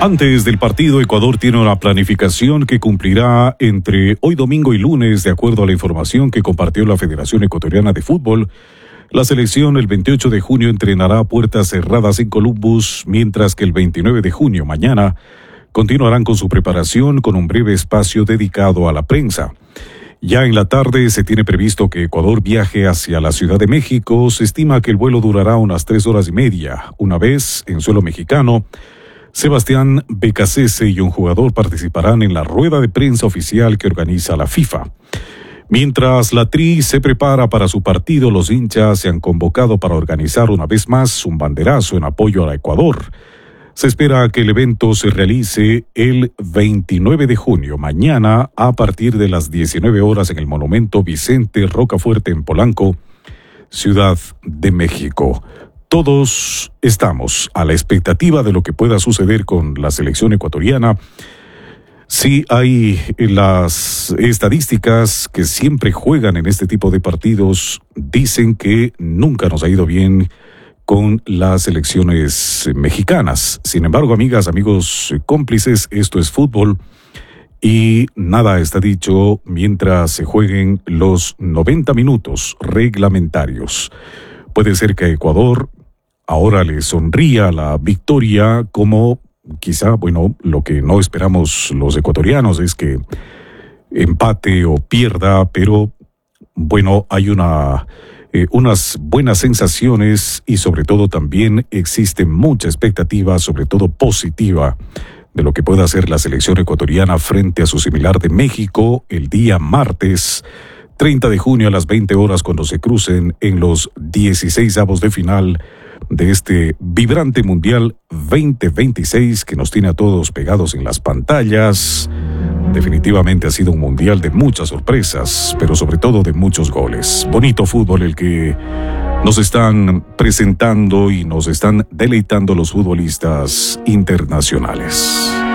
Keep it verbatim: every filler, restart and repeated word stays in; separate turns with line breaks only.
Antes del partido, Ecuador tiene una planificación que cumplirá entre hoy domingo y lunes, de acuerdo a la información que compartió la Federación Ecuatoriana de Fútbol. La selección el veintiocho de junio entrenará a puertas cerradas en Columbus, mientras que el veintinueve de junio, mañana, continuarán con su preparación con un breve espacio dedicado a la prensa. Ya en la tarde se tiene previsto que Ecuador viaje hacia la Ciudad de México. Se estima que el vuelo durará unas tres horas y media. Una vez en suelo mexicano, Sebastián Becasese y un jugador participarán en la rueda de prensa oficial que organiza la FIFA. Mientras la Tri se prepara para su partido, los hinchas se han convocado para organizar una vez más un banderazo en apoyo a Ecuador. Se espera que el evento se realice el veintinueve de junio, mañana, a partir de las diecinueve horas en el Monumento Vicente Rocafuerte en Polanco, Ciudad de México. Todos estamos a la expectativa de lo que pueda suceder con la selección ecuatoriana. Sí, hay las estadísticas que siempre juegan en este tipo de partidos, dicen que nunca nos ha ido bien con las selecciones mexicanas. Sin embargo, amigas, amigos, cómplices, esto es fútbol y nada está dicho mientras se jueguen los noventa minutos reglamentarios. Puede ser que Ecuador ahora le sonría la victoria, como quizá, bueno, lo que no esperamos los ecuatorianos es que empate o pierda, pero bueno, hay una, eh, unas buenas sensaciones y sobre todo también existe mucha expectativa, sobre todo positiva, de lo que pueda hacer la selección ecuatoriana frente a su similar de México el día martes treinta de junio a las veinte horas, cuando se crucen en los dieciseisavos de final de este vibrante Mundial veinte veintiséis que nos tiene a todos pegados en las pantallas. Definitivamente ha sido un Mundial de muchas sorpresas, pero sobre todo de muchos goles. Bonito fútbol el que nos están presentando y nos están deleitando los futbolistas internacionales.